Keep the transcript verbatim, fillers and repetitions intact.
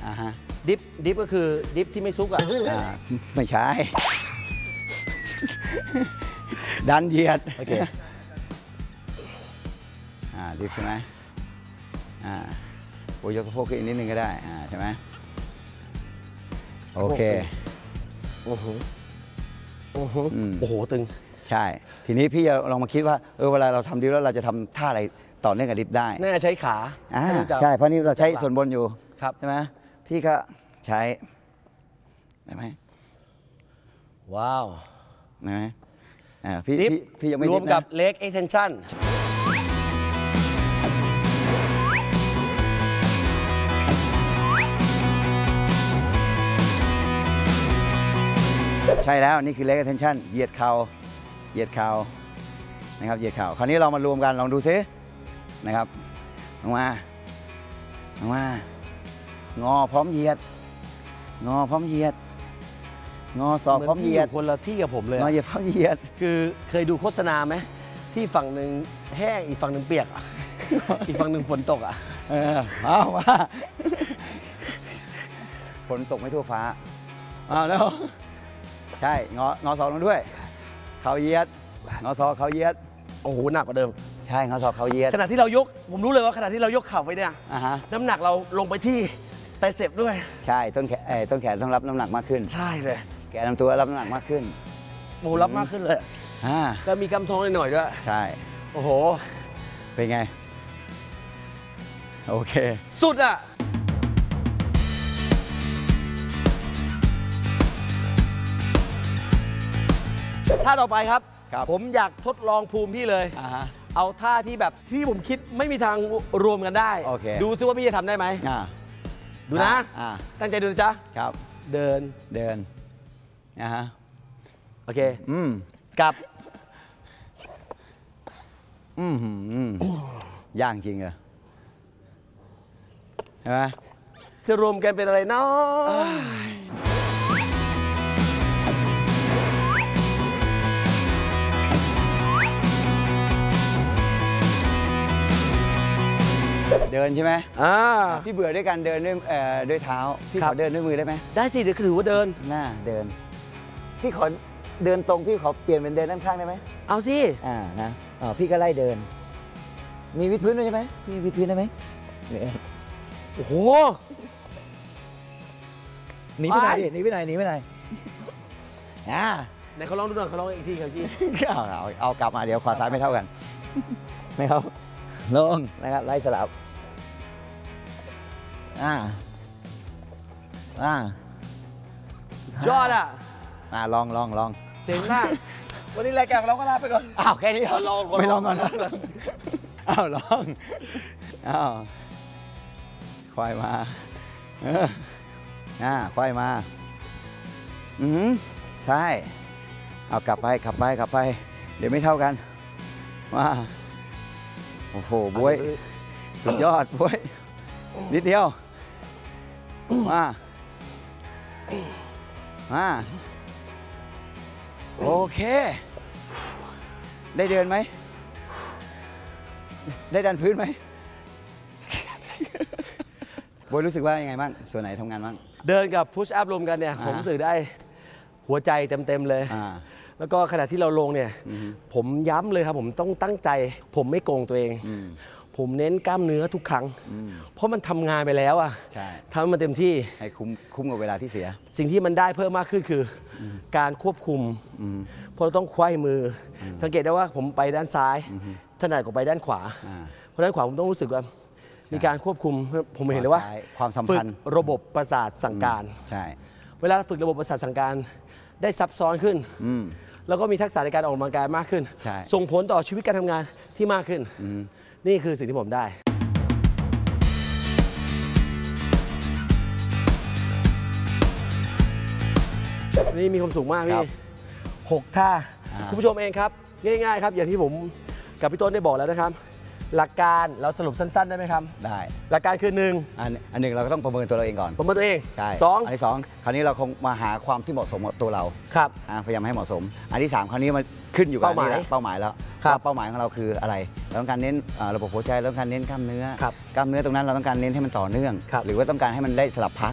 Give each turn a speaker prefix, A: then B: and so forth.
A: อ่าฮะ
B: ดิฟดิฟก็คือดิฟที่ไม่ซุกอ่ะ
A: อ่าไม่ใช่ ดันเหยียด
B: โอเค
A: อ่าดิฟใช่ไหมอ่าโอ้ยกสะโพกขึ้นอีกนิดนึงก็ได้อ่าใช่ไหมโอเค
B: โอ้โหโอ้โหโอ้โหตึง
A: ใช่ทีนี้พี่จะลองมาคิดว่าเออเวลาเราทำดิฟแล้วเราจะทำท่าอะไรต่อเนื่องกับดิฟได้
B: น่าใช้ขา
A: อ่าใช่เพราะนี่เราใช้ส่วนบนอยู่
B: ครับ
A: ใช่ไหมพี่ก็ใช้ได้ไหม
B: ว้าว
A: ได้ไหมอ่าพี่พี่ยังไม่
B: รวมกับ leg extension
A: ใช่แล้วนี่คือ leg extension เหยียดเข่าเหยียดเข่านะครับเหยียดเข่าคราวนี้เรามารวมกันลองดูซินะครับลงมาลงมางอพร้อมเหยียดงอพร้อมเหยียดงอศอกพร้อมเหยียด
B: คนละที่กับผมเลย
A: งอเหยียดพร้อมเหยียด
B: คือเคยดูโฆษณาไหมที่ฝั่งหนึ่งแห้งอีกฝั่งหนึ่งเปียก อีกฝั่งหนึ่งฝนตกอ่ะ
A: เออเอาว่าฝนตกไม่ทั่วฟ้าอ้าวแล้วใช่งองอศอกลงด้วยเข่าเหยียดงอศอกเข่าเหยียด
B: โอ้โหหนักกว่าเดิม
A: ใช่งอศอกเข่าเหยียด
B: ขณะที่เรายกผมรู้เลยว่าขณะที่เรายกเข่าไปเนี่ยน้ำหนักเราลงไปที่ไตรเสพด้วย
A: ใช่ต้นแขนต้นแขนต้องรับน้ำหนักมากขึ้น
B: ใช่เลย
A: แกนลำตัวรับน้ำหนักมากขึ้น
B: โอ้รับมากขึ้นเลยแล้วมีกำท้องหน่อยด้วย
A: ใช่
B: โอ้โห
A: เป็นไงโอเค
B: สุดอ่ะท่าต่อไปครับผมอยากทดลองภูมิพี่เลยเอาท่าที่แบบที่ผมคิดไม่มีทางรวมกันได้ดูซิว่าพี่จะทำได้ไหมดูนะตั้งใจดูนะจ๊ะ
A: ครับ
B: เดิน
A: เดินนะฮะ
B: โอเค
A: อืม
B: กลับ
A: อืมอืมย่างจริงเหรอใช่ไหม
B: จะรวมกันเป็นอะไรเนาะ
A: เดินใช่ไหม
B: อ่า
A: พี่เบื่อด้วยการเดินด้วยเอ่อด้วยเท้าพี่ขอเดินด้วยมือได้ไหม
B: ได้สิเดี๋ยวถือว่าเดิน
A: หน้าเดินพี่ขอเดินตรงพี่ขอเปลี่ยนเป็นเดินด้านข้างได้ไหม
B: เอาสิ
A: อ่านะอ๋อพี่ก็ไล่เดินมีวิดพื้นด้วยใช่ไหมพี่วิดพื้นได้ไหม
B: โอ้โห
A: หนีไปไหนหนีไปไหนหนีไปไหนอ่า
B: ไหนเขาลองดูหน่อยเขาลองอีกทีครับพี่
A: เอาเอากลับมาเดี๋ยวขวาซ้ายไม่เท่ากันไม่เขาลงนะครับไล่สลับอ่าอ่าย
B: อดอ่ะ
A: อ่าลองลองลอง
B: เจ๋งมากวันนี้รายการของเราก็ลาไปก่อน
A: อ้าวแค่นี้
B: ลอง
A: ไม่ลองก่อนอ้าวลองอ้าวควายมาเอออ่าควายมาอืมใช่เอากลับไปกลับไปกลับไปเดี๋ยวไม่เท่ากันมาโอ้โหบวยสุดยอดบวยนิดเดียวมามาโอเคได้เดินไหมได้ดันพื้นไหมบวยรู้สึกว่ายังไงบ้างส่วนไหนทำงานบ้าง
B: เดินกับพุชอัพรวมกันเนี่ยผมรู้สึกได้หัวใจเต็มๆเลยแล้วก็ขณะที่เราลงเนี่ยผมย้ำเลยครับผมต้องตั้งใจผมไม่โกงตัวเองผมเน้นกล้ามเนื้อทุกครั้งเพราะมันทำงานไปแล้วอ่ะทำให้มันเต็มที่
A: ให้คุ้มคุ้มกับเวลาที่เสีย
B: สิ่งที่มันได้เพิ่มมากขึ้นคือการควบคุมเพราะเราต้องคว้ามือสังเกตได้ว่าผมไปด้านซ้ายถนัดกว่าไปด้านขวาเพราะด้านขวาผมต้องรู้สึกว่ามีการควบคุมผมเห็นเลยว่า
A: ความสัมพันธ์
B: ระบบประสาทสั่งการ
A: ใช่
B: เวลาฝึกระบบประสาทสั่งการได้ซับซ้อนขึ้นแล้วก็มีทักษะในการออกกำลังกายมากขึ้นส่งผลต่อชีวิตการทำงานที่มากขึ้นนี่คือสิ่งที่ผมได้นี่มีความสุขมากพี่หกท่าคุณผู้ชมเองครับง่ายๆครับอย่างที่ผมกับพี่ต้นได้บอกแล้วนะครับหลักการเราสรุปสั้นๆได้ไหมครับ
A: ได้
B: หลักการคือหนึ่ง
A: อันอันหนึ่งเราก็ต้องประเมินตัวเราเองก่อน
B: ประเมินตัวเอง
A: ใช่
B: สอง
A: อันที่สองคราวนี้เราคงมาหาความที่เหมาะสมกับตัวเรา
B: ครับ
A: พยายามให้เหมาะสมอันที่สามคราวนี้มันขึ้นอยู่กับ
B: เป้าหมาย
A: เป้าหมายแล้วเป้าหมายของเราคืออะไรเราต้องการเน้นระบบหัวใจเราต้องการเน้นกล้ามเนื้อกล้ามเนื้อตรงนั้นเราต้องการเน้นให้มันต่อเนื่องหรือว่าต้องการให้มันได้สลับพัก